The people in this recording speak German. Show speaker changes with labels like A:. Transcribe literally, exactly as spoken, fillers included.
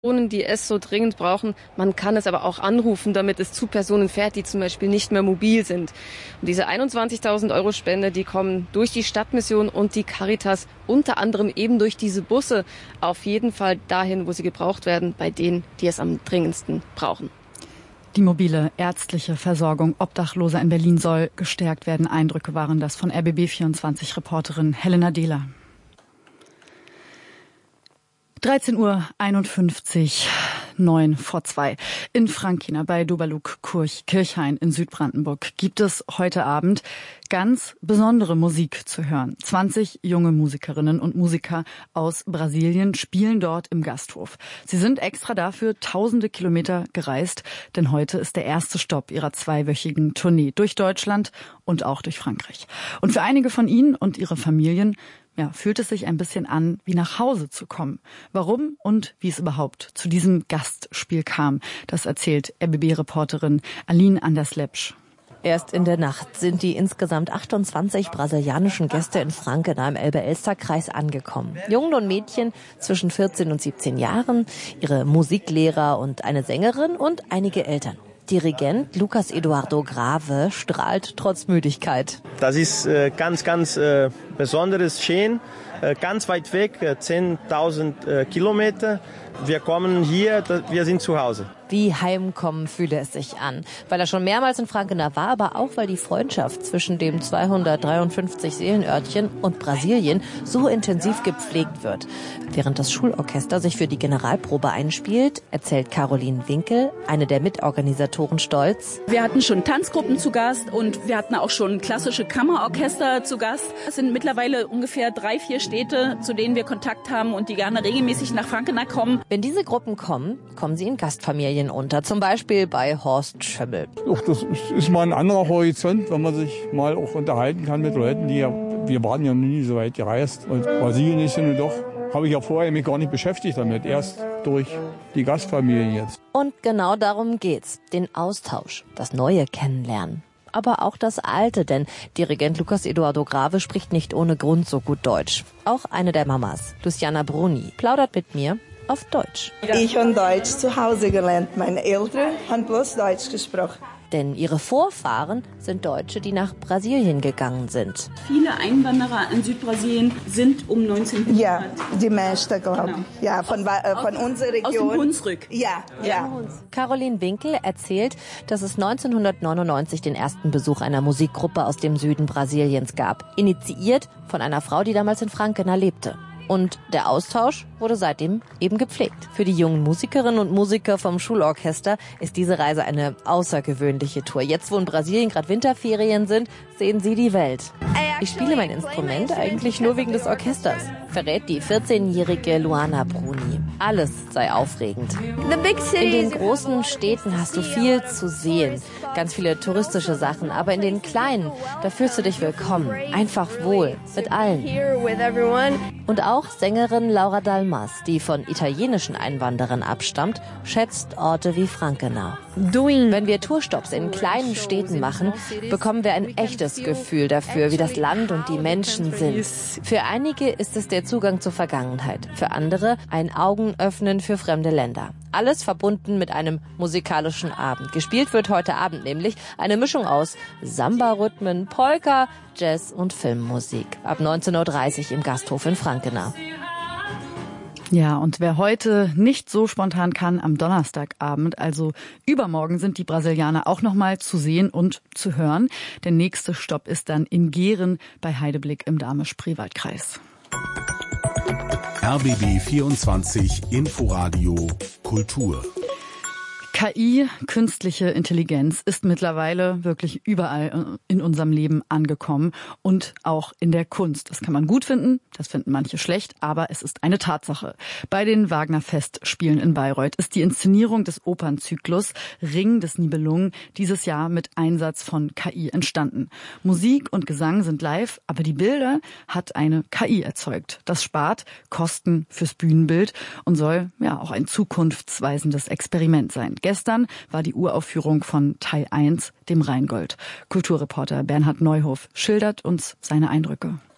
A: die es so dringend brauchen. Man kann es aber auch anrufen, damit es zu Personen fährt, die zum Beispiel nicht mehr mobil sind. Und diese einundzwanzigtausend Euro Spende, die kommen durch die Stadtmission und die Caritas, unter anderem eben durch diese Busse, auf jeden Fall dahin, wo sie gebraucht werden, bei denen, die es am dringendsten brauchen.
B: Die mobile ärztliche Versorgung Obdachloser in Berlin soll gestärkt werden. Eindrücke waren das von R B B vierundzwanzig-Reporterin Helena Dehler. dreizehn Uhr einundfünfzig, neun vor zwei. In Frankina bei Doberlug-Kirchhain in Südbrandenburg gibt es heute Abend ganz besondere Musik zu hören. zwanzig junge Musikerinnen und Musiker aus Brasilien spielen dort im Gasthof. Sie sind extra dafür tausende Kilometer gereist, denn heute ist der erste Stopp ihrer zweiwöchigen Tournee durch Deutschland und auch durch Frankreich. Und für einige von ihnen und ihre Familien ja, fühlt es sich ein bisschen an, wie nach Hause zu kommen. Warum und wie es überhaupt zu diesem Gastspiel kam, das erzählt R B B-Reporterin Aline Anders-Lepsch.
C: Erst in der Nacht sind die insgesamt achtundzwanzig brasilianischen Gäste in Frankena im Elbe-Elster-Kreis angekommen. Jungen und Mädchen zwischen vierzehn und siebzehn Jahren, ihre Musiklehrer und eine Sängerin und einige Eltern. Dirigent Lucas Eduardo Grave strahlt trotz Müdigkeit.
D: Das ist äh, ganz, ganz äh, besonderes schön, äh, ganz weit weg, äh, zehntausend äh, Kilometer. Wir kommen hier, wir sind zu Hause.
C: Wie Heimkommen fühle es sich an, weil er schon mehrmals in Frankena war, aber auch weil die Freundschaft zwischen dem zweihundertdreiundfünfzig Seelenörtchen und Brasilien so intensiv gepflegt wird. Während das Schulorchester sich für die Generalprobe einspielt, erzählt Caroline Winkel, eine der Mitorganisatoren, stolz:
E: Wir hatten schon Tanzgruppen zu Gast und wir hatten auch schon klassische Kammerorchester zu Gast. Es sind mittlerweile ungefähr drei, vier Städte, zu denen wir Kontakt haben und die gerne regelmäßig nach Frankena kommen.
C: Wenn diese Gruppen kommen, kommen sie in Gastfamilien unter, zum Beispiel bei Horst Schömmel.
F: Ach, das ist mal ein anderer Horizont, wenn man sich mal auch unterhalten kann mit Leuten, die ja, wir waren ja nie so weit gereist. Und Brasilien ist ja nur doch, habe ich ja vorher mich gar nicht beschäftigt damit, erst durch die Gastfamilien jetzt.
C: Und genau darum geht's, den Austausch, das Neue kennenlernen. Aber auch das Alte, denn Dirigent Lucas Eduardo Grave spricht nicht ohne Grund so gut Deutsch. Auch eine der Mamas, Luciana Bruni, plaudert mit mir auf Deutsch.
G: Ich habe Deutsch zu Hause gelernt. Meine Eltern haben bloß Deutsch gesprochen.
C: Denn ihre Vorfahren sind Deutsche, die nach Brasilien gegangen sind.
E: Viele Einwanderer in Südbrasilien sind um neunzehnhundert.
G: Ja, die meisten, glaube ich.
E: Genau.
G: Ja, von, äh, von unserer Region.
E: Aus dem Hunsrück.
G: Ja, ja.
C: Caroline Winkel erzählt, dass es neunzehnhundertneunundneunzig den ersten Besuch einer Musikgruppe aus dem Süden Brasiliens gab. Initiiert von einer Frau, die damals in Frankena lebte. Und der Austausch wurde seitdem eben gepflegt. Für die jungen Musikerinnen und Musiker vom Schulorchester ist diese Reise eine außergewöhnliche Tour. Jetzt, wo in Brasilien gerade Winterferien sind, sehen sie die Welt. Ich spiele mein Instrument eigentlich nur wegen des Orchesters, verrät die vierzehnjährige Luana Bruni. Alles sei aufregend. In den großen Städten hast du viel zu sehen, ganz viele touristische Sachen, aber in den kleinen, da fühlst du dich willkommen, einfach wohl, mit allen. Und auch Sängerin Laura Dalmas, die von italienischen Einwanderern abstammt, schätzt Orte wie Frankena. Wenn wir Tourstops in kleinen Städten machen, bekommen wir ein echtes Gefühl dafür, wie das Land und die Menschen sind. Für einige ist es der Zugang zur Vergangenheit, für andere ein Augenöffnen für fremde Länder. Alles verbunden mit einem musikalischen Abend. Gespielt wird heute Abend nämlich eine Mischung aus Samba-Rhythmen, Polka, Jazz und Filmmusik. Ab neunzehn Uhr dreißig im Gasthof in Frankena.
B: Ja, und wer heute nicht so spontan kann, am Donnerstagabend, also übermorgen, sind die Brasilianer auch nochmal zu sehen und zu hören. Der nächste Stopp ist dann in Gehren bei Heideblick im Dahme-Spreewald-Kreis.
H: R B B vierundzwanzig Inforadio Kultur.
B: K I, künstliche Intelligenz, ist mittlerweile wirklich überall in unserem Leben angekommen und auch in der Kunst. Das kann man gut finden, das finden manche schlecht, aber es ist eine Tatsache. Bei den Wagner-Festspielen in Bayreuth ist die Inszenierung des Opernzyklus Ring des Nibelungen dieses Jahr mit Einsatz von K I entstanden. Musik und Gesang sind live, aber die Bilder hat eine K I erzeugt. Das spart Kosten fürs Bühnenbild und soll ja auch ein zukunftsweisendes Experiment sein. Gestern war die Uraufführung von Teil eins, dem Rheingold. Kulturreporter Bernhard Neuhof schildert uns seine Eindrücke.